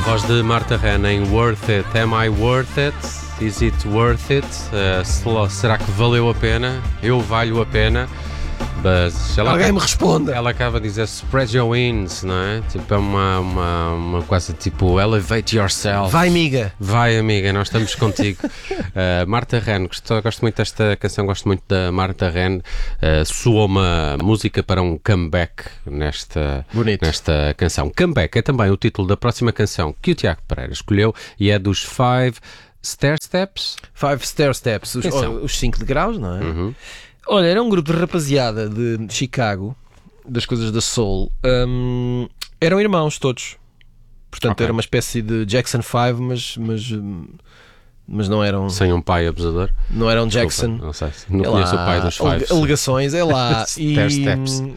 Voz de Marta Ren em Worth It. Am I worth it? Is it worth it? Será que valeu a pena? Eu valho a pena? Mas alguém me responda. Ela acaba de dizer spread your wings, não é? Tipo, é uma coisa tipo elevate yourself. Vai, amiga. Vai, amiga, nós estamos contigo. Marta Ren, gosto muito desta canção, gosto muito da Marta Ren. Soa uma música para um comeback nesta canção. Comeback é também o título da próxima canção que o Tiago Pereira escolheu e é dos Five Stair Steps. Five Stair Steps, os 5 degraus, não é? Uhum. Olha, era um grupo de rapaziada de Chicago, das coisas da Soul. Eram irmãos todos. Portanto, era uma espécie de Jackson 5, mas não eram... Sem um pai abusador? Não eram Desculpa, Jackson. não sei, não conheço o pai dos Five. Alegações, é lá. Stair Steps.